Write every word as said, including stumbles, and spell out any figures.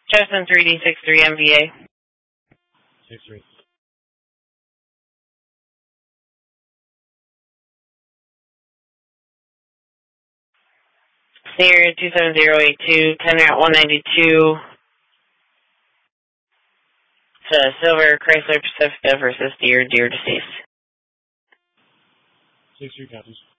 Justin three D six three M V A. six three. Sierra two seven zero eight two, ten route one ninety-two. It's a silver Chrysler Pacifica versus deer, deer deceased. six three copies.